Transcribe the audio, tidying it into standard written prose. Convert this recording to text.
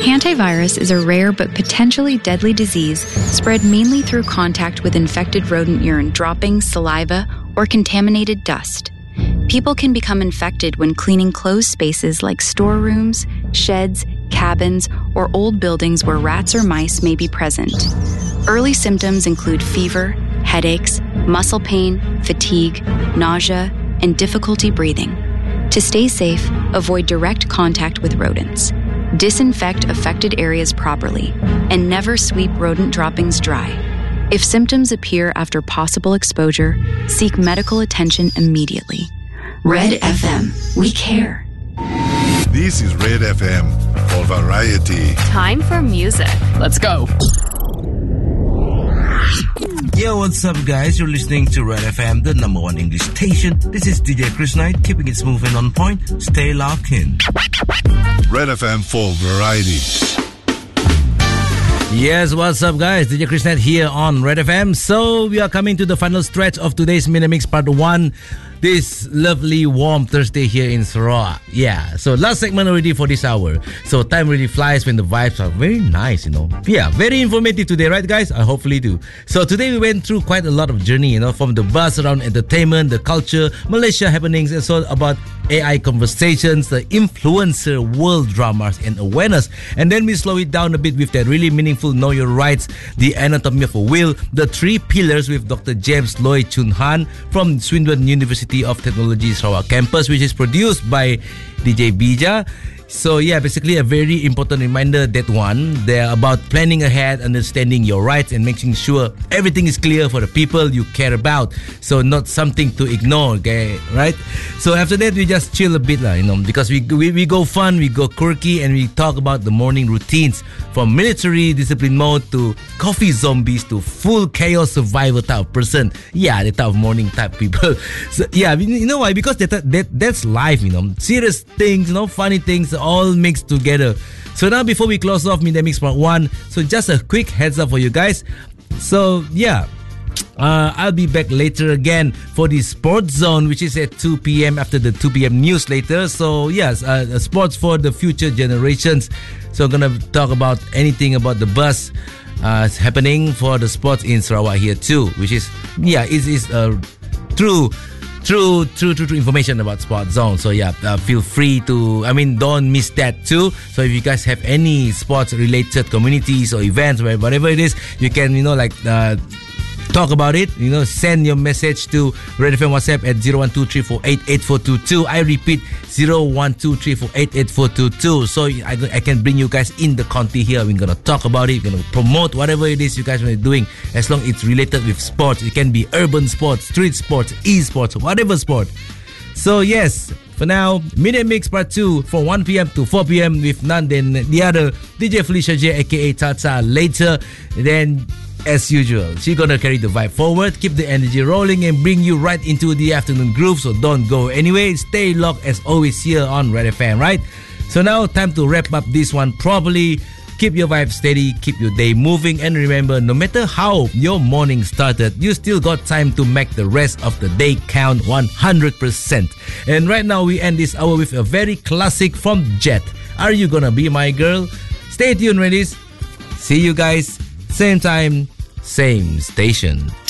Hantavirus is a rare but potentially deadly disease spread mainly through contact with infected rodent urine droppings, saliva, or contaminated dust. People can become infected when cleaning closed spaces like storerooms, sheds, cabins, or old buildings where rats or mice may be present. Early symptoms include fever, headaches, muscle pain, fatigue, nausea, and difficulty breathing. To stay safe, avoid direct contact with rodents. Disinfect affected areas properly, and never sweep rodent droppings dry. If symptoms appear after possible exposure, seek medical attention immediately. Red FM, we care. This is Red FM for variety. Time for music. Let's go. Yo, what's up, guys? You're listening to Red FM, the number one English station. This is DJ Chris Knight, keeping it smooth and on point. Stay locked in. Red FM for variety. Yes, what's up, guys? DJ Chris Knight here on Red FM. So, we are coming to the final stretch of today's Minimix Part 1. This lovely warm Thursday here in Sarawak. Yeah, so last segment already for this hour. So time really flies when the vibes are very nice, Yeah, very informative today, right, guys? I hopefully do. So today we went through quite a lot of journey, from the buzz around entertainment, the culture, Malaysia happenings, and so about AI conversations, the influencer world dramas and awareness. And then we slow it down a bit with that really meaningful Know Your Rights, the anatomy of a will, the 3 pillars with Dr. James Loy Chun Han from Swindon University of Technology Sarawak campus, which is produced by DJ Bija. So yeah, basically a very important reminder that they're about planning ahead, understanding your rights and making sure everything is clear for the people you care about. So not something to ignore, okay, right? So after that, we just chill a bit, because we go fun, we go quirky, and we talk about the morning routines from military discipline mode to coffee zombies to full chaos survival type of person. Yeah, the type of morning type people. So yeah, you know why? Because that's life, serious things, funny things, all mixed together. So now before we close off Midday Mix Part 1, so just a quick heads up for you guys. So yeah, I'll be back later again for the Sports Zone, which is at 2 p.m. after the 2 p.m. news later. So yes, sports for the future generations. So I'm gonna talk about anything about the buzz happening for the sports in Sarawak here too, which is true information about Sports Zone. So yeah, feel free to, don't miss that too. So if you guys have any sports related communities or events, whatever it is, you can, talk about it, send your message to Red FM WhatsApp at 01234888422. I repeat, 01234888422. So I can bring you guys in the conti here. We're going to talk about it. We're going to promote whatever it is you guys are doing, as long as it's related with sports. It can be urban sports, street sports, e-sports, whatever sport. So yes, for now, Midday Mix Part 2 from 1 p.m. to 4 p.m. with none than the other DJ Felicia J, aka Tata. Later, then as usual, she's gonna carry the vibe forward, keep the energy rolling, and bring you right into the afternoon groove. So don't go anyway. Stay locked as always here on Red FM, right? So now, time to wrap up this one properly. Keep your vibe steady, keep your day moving, and remember, no matter how your morning started, you still got time to make the rest of the day count 100%. And right now, we end this hour with a very classic from Jet. Are You Gonna Be My Girl? Stay tuned, ladies. See you guys, same time, same station.